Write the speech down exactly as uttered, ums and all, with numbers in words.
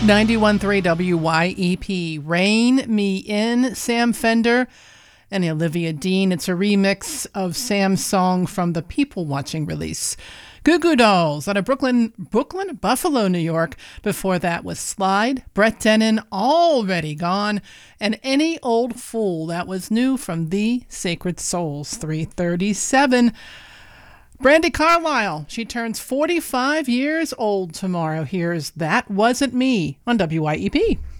ninety-one point three W Y E P. Rain Me In, Sam Fender and Olivia Dean. It's a remix of Sam's song from the People Watching release. Goo Goo Dolls out of Brooklyn, Brooklyn, Buffalo, New York. Before that was Slide, Brett Dennen, Already Gone, and Any Old Fool. That was new from The Sacred Souls, three thirty-seven. Brandi Carlile, she turns forty-five years old tomorrow. Here's That Wasn't Me on W Y E P.